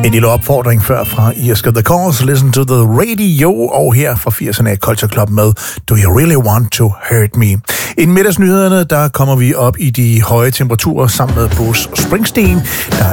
En lille opfordring før fra Irska The Cause, Listen to the Radio, og her fra 80'erne af Culture Club med Do You Really Want to Hurt Me? Inden middagsnyhederne, der kommer vi op i de høje temperaturer sammen med Bruce Springsteen, der